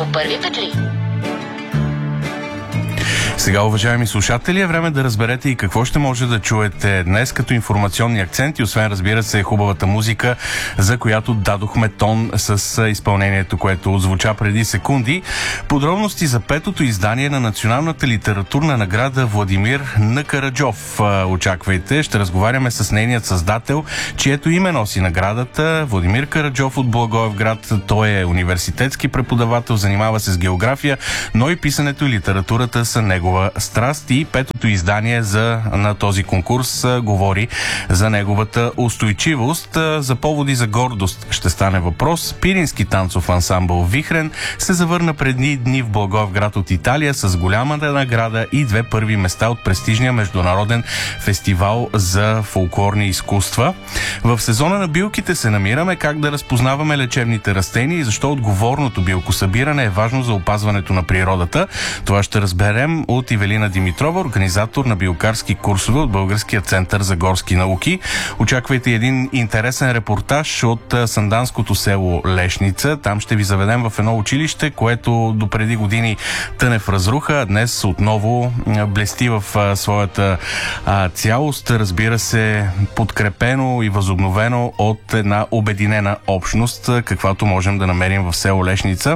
по първи петли. Сега, уважаеми слушатели, е време да разберете и какво ще може да чуете днес като информационни акценти, освен, разбира се, хубавата музика, за която дадохме тон с изпълнението, което отзвуча преди секунди. Подробности за петото издание на Националната литературна награда Владимир Н. Караджов. Очаквайте, ще разговаряме с нейният създател, чието име носи наградата. Владимир Караджов от Благоевград. Той е университетски преподавател, занимава се с география, но и писането и литературата са негова страст, и петото издание на този конкурс говори за неговата устойчивост. За поводи за гордост ще стане въпрос. Пирински танцов ансамбъл Вихрен се завърна преди дни в Благоевград от Италия с голямата награда и 2 първи места от престижния международен фестивал за фолклорни изкуства. В сезона на билките се намираме. Как да разпознаваме лечебните растения и защо отговорното билкосъбиране е важно за опазването на природата. Това ще разберем от Ивелина Димитрова, организатор на билкарски курсове от Българския център за горски науки. Очаквайте един интересен репортаж от санданското село Лешница. Там ще ви заведем в едно училище, което допреди години тъне в разруха, а днес отново блести в своята цялост. Разбира се, подкрепено и възобновено от една обединена общност, каквато можем да намерим в село Лешница.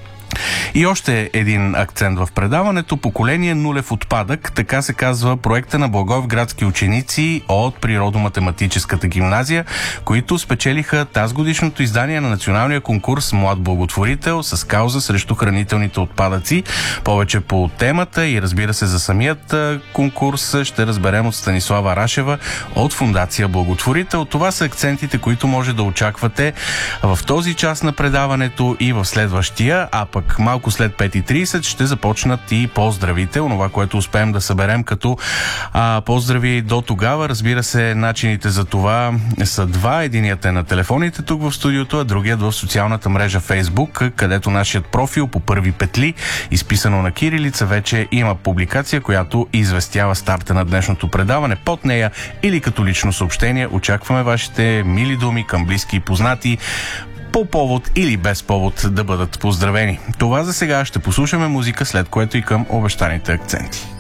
И още един акцент в предаването. Поколение нулев отпадък, така се казва проекта на благоевградски ученици от Природо-математическата гимназия, които спечелиха тазгодишното издание на националния конкурс Млад благотворител с кауза срещу хранителните отпадъци. Повече по темата и, разбира се, за самият конкурс ще разберем от Станислава Рашева от Фондация Благотворител. Това са акцентите, които може да очаквате в този час на предаването и в следващия, а пък малко след 5:30 ще започнат и поздравите, онова, което успеем да съберем като поздрави до тогава. Разбира се, начините за това са два. Единият е на телефоните тук в студиото, а другият в социалната мрежа Facebook, където нашият профил по първи петли, изписано на кирилица, вече има публикация, която известява старта на днешното предаване. Под нея или като лично съобщение очакваме вашите мили думи към близки и познати, по повод или без повод да бъдат поздравени. Това за сега. Ще послушаме музика, след което и към обещаните акценти.